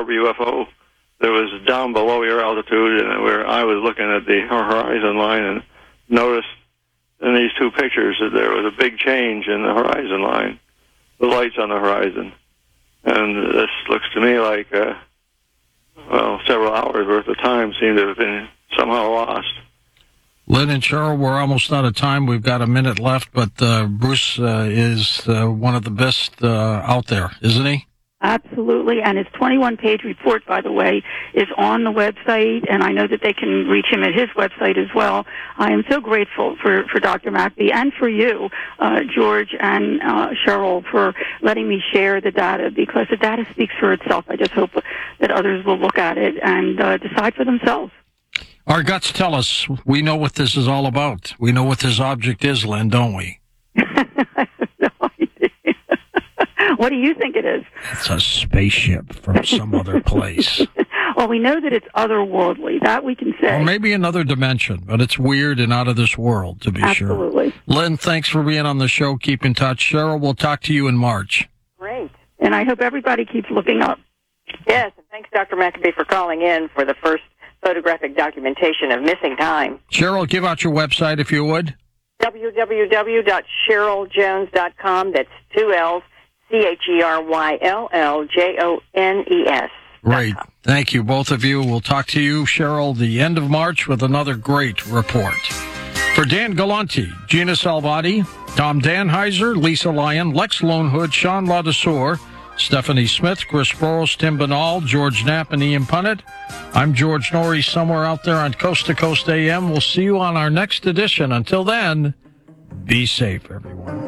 orb UFO that was down below your altitude, and where I was looking at the horizon line and noticed in these two pictures that there was a big change in the horizon line, the lights on the horizon. And this looks to me like, several hours worth of time seemed to have been somehow lost. Lynn and Cheryl, we're almost out of time. We've got a minute left, but Bruce is one of the best out there, isn't he? Absolutely, and his 21-page report, by the way, is on the website, and I know that they can reach him at his website as well. I am so grateful for Dr. McAfee and for you, George and Cheryl, for letting me share the data, because the data speaks for itself. I just hope that others will look at it and decide for themselves. Our guts tell us we know what this is all about. We know what this object is, Lynn, don't we? I have no idea. What do you think it is? It's a spaceship from some other place. Well, we know that it's otherworldly. That we can say. Or maybe another dimension, but it's weird and out of this world, to be sure. Absolutely. Lynn, thanks for being on the show. Keep in touch. Cheryl, we'll talk to you in March. Great. And I hope everybody keeps looking up. Yes, and thanks, Dr. McAfee, for calling in for the first photographic documentation of missing time. Cheryl, give out your website if you would. www.CherylJones.com. That's 2 L's, CherylLJones. Great. Thank you, both of you. We'll talk to you, Cheryl, the end of March with another great report. For Dan Galante, Gina Salvati, Tom Danheiser, Lisa Lyon, Lex Lonehood, Sean Ladesseur, Stephanie Smith, Chris Burrows, Tim Banal, George Knapp, and Ian Punnett. I'm George Norrie, somewhere out there on Coast to Coast AM. We'll see you on our next edition. Until then, be safe, everyone.